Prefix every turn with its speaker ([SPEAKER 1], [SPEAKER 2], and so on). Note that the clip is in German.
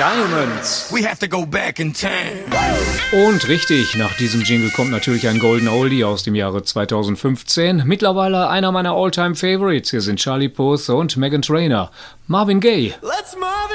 [SPEAKER 1] Diamonds.
[SPEAKER 2] We have to go back in time.
[SPEAKER 1] Und richtig, nach diesem Jingle kommt natürlich ein Golden Oldie aus dem Jahre 2015. Mittlerweile einer meiner All-Time-Favorites. Hier sind Charlie Puth und Meghan Trainor. Marvin Gaye.
[SPEAKER 2] Let's Marvin